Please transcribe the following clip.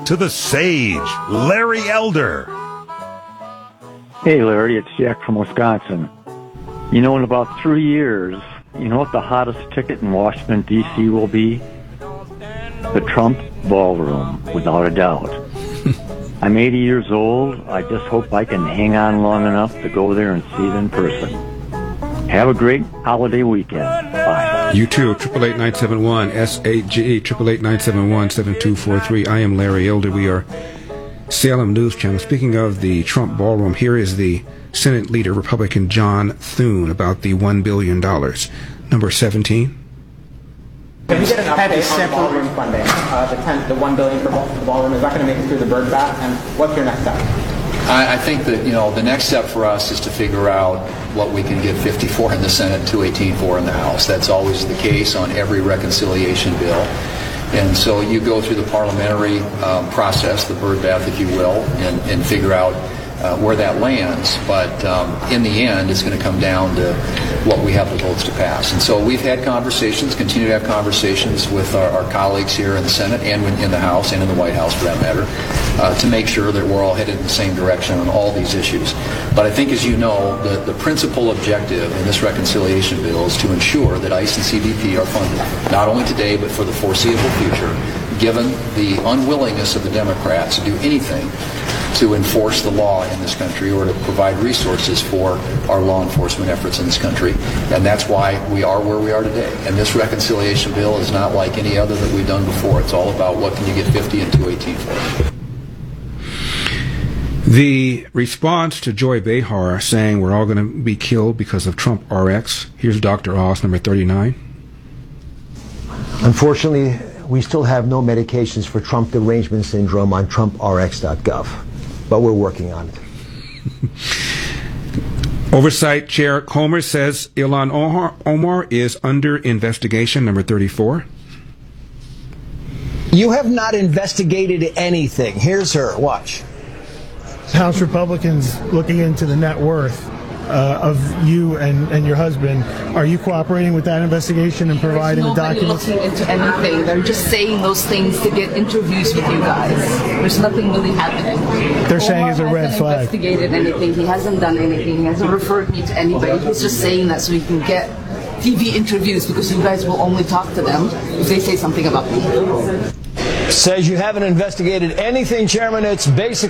To the sage, Larry Elder. Hey, Larry, it's Jack from Wisconsin. You know, in about 3 years, you know what the hottest ticket in Washington, D.C. will be? The Trump Ballroom, without a doubt. I'm 80 years old. I just hope I can hang on long enough to go there and see it in person. Have a great holiday weekend. Bye. You too, 888-971-SAGE, 888-971-7243. I am Larry Elder. We are Salem News Channel. Speaking of the Trump Ballroom, here is the Senate leader, Republican John Thune, about the $1 billion. Number 17. Can we get an update on ballroom funding? The $1 billion for the ballroom, is that going to make it through the bird bath? And what's your next step? I think that, the next step for us is to figure out what we can get 54 in the Senate, 218 for in the House. That's always the case on every reconciliation bill. And so you go through the parliamentary process, the bird bath, if you will, and figure out where that lands. But in the end, it's going to come down to what we have the votes to pass. And so we've had conversations, continue to have conversations with our colleagues here in the Senate and in the House and in the White House, for that matter, to make sure that we're all headed in the same direction on all these issues. But I think, as you know, the principal objective in this reconciliation bill is to ensure that ICE and CBP are funded, not only today but for the foreseeable future, given the unwillingness of the Democrats to do anything to enforce the law in this country or to provide resources for our law enforcement efforts in this country. And that's why we are where we are today. And this reconciliation bill is not like any other that we've done before. It's all about what can you get 50 and 218 for. The response to Joy Behar saying we're all going to be killed because of Trump RX. Here's Dr. Oz, number 39. Unfortunately, we still have no medications for Trump derangement syndrome on TrumpRx.gov, but we're working on it. Oversight Chair Comer says Ilhan Omar is under investigation, number 34. You have not investigated anything. Here's her. Watch. House Republicans looking into the net worth of you and your husband. Are you cooperating with that investigation and providing the documents? Looking into anything. They're just saying those things to get interviews with you guys. There's nothing really happening. They're saying it's a red flag. He hasn't investigated anything. He hasn't done anything. He hasn't referred me to anybody. He's just saying that so he can get TV interviews because you guys will only talk to them if they say something about me. Says you haven't investigated anything, Chairman. It's basically